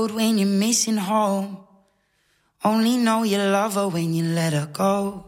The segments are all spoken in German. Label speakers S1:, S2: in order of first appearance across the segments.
S1: road when you're missing home. Only know you love her when you let her go.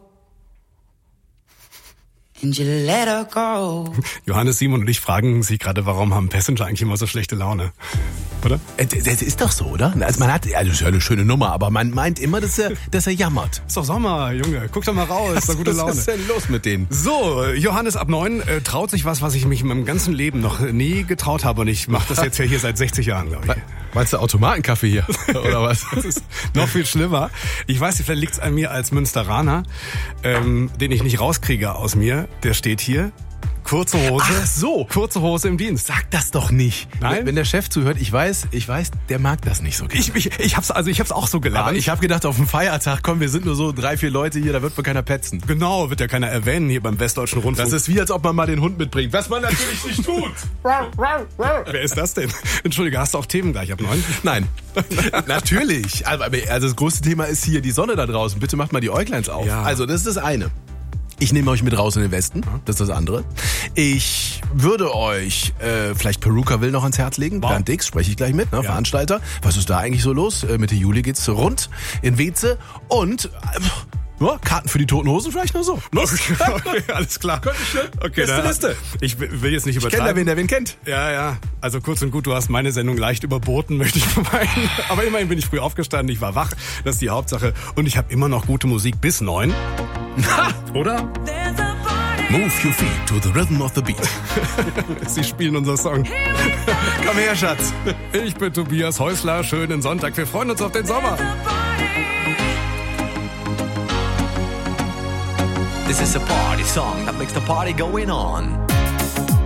S1: And you let her go.
S2: Johannes, Simon und ich fragen sich gerade, warum haben Passenger eigentlich immer so schlechte Laune? Oder?
S3: Das ist doch so, oder? Also man hat, also ist ja eine schöne Nummer, aber man meint immer, dass er jammert.
S2: Ist doch Sommer, Junge. Guck doch mal raus, ist doch gute Laune.
S3: Was ist denn los mit denen?
S2: So, Johannes ab 9 traut sich was ich mich in meinem ganzen Leben noch nie getraut habe. Und ich mache das jetzt ja hier seit 60 Jahren, glaube ich.
S3: Meinst du Automatenkaffee hier? Oder was?
S2: Das ist noch viel schlimmer. Ich weiß nicht, vielleicht liegt es an mir als Münsteraner, den ich nicht rauskriege aus mir. Der steht hier. Kurze Hose.
S3: Ach so.
S2: Kurze Hose im Dienst.
S3: Sag das doch nicht.
S2: Nein?
S3: Wenn der Chef zuhört, ich weiß, der mag das nicht so gerne.
S2: Ich hab's auch so gelernt.
S3: Aber ich habe gedacht, auf dem Feiertag, komm, wir sind nur so 3-4 Leute hier, da wird wohl keiner petzen.
S2: Genau, wird ja keiner erwähnen hier beim Westdeutschen Rundfunk.
S3: Das ist wie, als ob man mal den Hund mitbringt, was man natürlich nicht tut.
S2: Wer ist das denn? Entschuldige, hast du auch Themen gleich ab 9?
S3: Nein. Natürlich. Also das größte Thema ist hier die Sonne da draußen. Bitte macht mal die Äugleins auf.
S2: Ja.
S3: Also das ist das eine. Ich nehme euch mit raus in den Westen, das ist das andere. Ich würde euch vielleicht Peruka Will noch ans Herz legen. Bernd Dix, spreche ich gleich mit, ne? Ja. Veranstalter. Was ist da eigentlich so los? Mitte Juli geht's rund in Weze. Und Karten für die Toten Hosen vielleicht nur so. Los.
S2: Okay, alles klar. Okay,
S3: beste Liste.
S2: Ich will jetzt nicht übertreiben.
S3: Ich kenne wen kennt.
S2: Ja. Also kurz und gut, du hast meine Sendung leicht überboten, möchte ich vermeiden. Aber immerhin bin ich früh aufgestanden, ich war wach. Das ist die Hauptsache. Und ich habe immer noch gute Musik bis 9. Oder?
S3: Move your feet to the rhythm of the beat.
S2: Sie spielen unser Song.
S3: Komm her, Schatz.
S2: Ich bin Tobias Häusler. Schönen Sonntag. Wir freuen uns auf den Sommer.
S4: This is a party song that makes the party going on.